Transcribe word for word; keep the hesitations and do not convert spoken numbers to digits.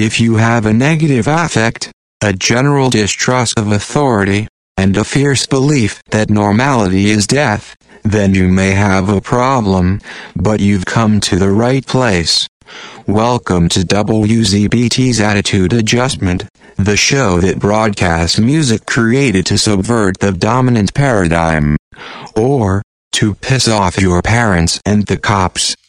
If you have a negative affect, a general distrust of authority, and a fierce belief that normality is death, then you may have a problem, but you've come to the right place. Welcome to W Z B T's Attitude Adjustment, the show that broadcasts music created to subvert the dominant paradigm, or to piss off your parents and the cops.